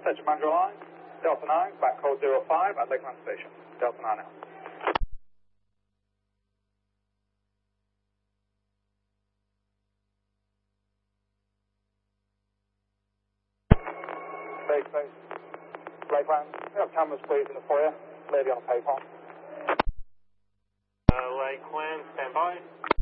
Central Mandarin Line, Delta 9, back code 05 at Lakeland Station. Delta 9 out. Base. Lakeland, we have cameras please in the foyer. Lady on the payphone. Lakeland, stand by.